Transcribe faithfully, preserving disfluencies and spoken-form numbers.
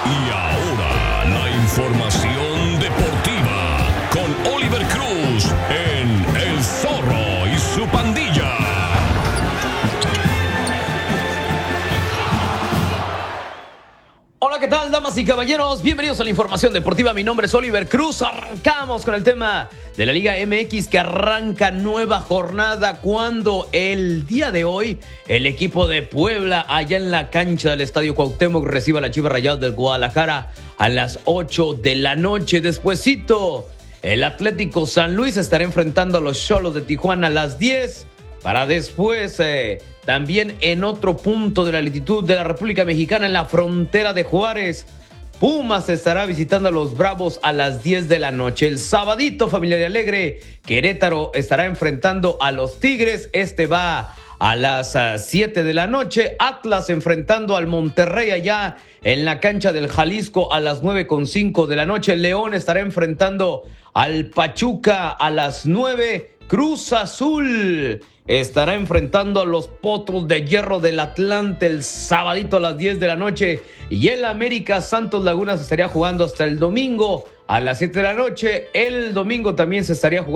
Y ahora, la información deportiva con Oliver Cruz en El Zorro y su pandilla. Hola, ¿qué tal, damas y caballeros? Bienvenidos a la información deportiva. Mi nombre es Oliver Cruz. Arrancamos con el tema de la Liga M X, que arranca nueva jornada cuando el día de hoy el equipo de Puebla, allá en la cancha del Estadio Cuauhtémoc, recibe a la Chivas Rayadas del Guadalajara a las ocho de la noche. Despuesito, el Atlético San Luis estará enfrentando a los Xolos de Tijuana a las diez, para después... Eh, También en otro punto de la latitud de la República Mexicana, en la frontera de Juárez, Pumas estará visitando a los Bravos a las diez de la noche. El sabadito, familia de Alegre, Querétaro estará enfrentando a los Tigres. Este va a las siete de la noche. Atlas enfrentando al Monterrey allá en la cancha del Jalisco a las nueve con cinco de la noche. León estará enfrentando al Pachuca a las nueve. Cruz Azul estará enfrentando a los Potros de Hierro del Atlante el sabadito a las diez de la noche. Y el América Santos Laguna se estaría jugando hasta el domingo a las siete de la noche. El domingo también se estaría jugando